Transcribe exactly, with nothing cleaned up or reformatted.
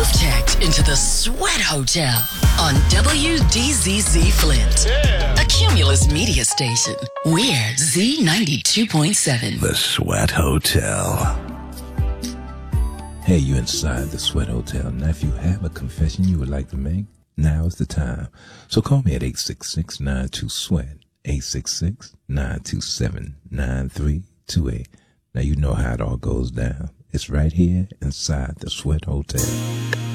You've checked into the Sweat Hotel on W D Z Z Flint, yeah. A Cumulus media station. We're Z ninety-two point seven. The Sweat Hotel. Hey, you inside the Sweat Hotel. Now, if you have a confession you would like to make, now is the time. So call me at eight six six, nine two, SWEAT, eight six six, nine two seven, nine three two eight. Now, you know how it all goes down. It's right here inside the Sweat Hotel.